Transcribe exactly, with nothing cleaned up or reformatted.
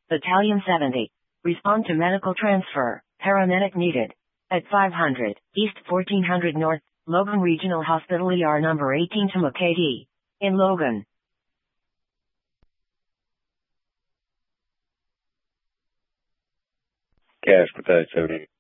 Battalion seventy. Respond to medical transfer. Paramedic needed. At five hundred, East fourteen hundred North, Logan Regional Hospital E R number eighteen to M K D. In Logan. Cash Battalion seventy.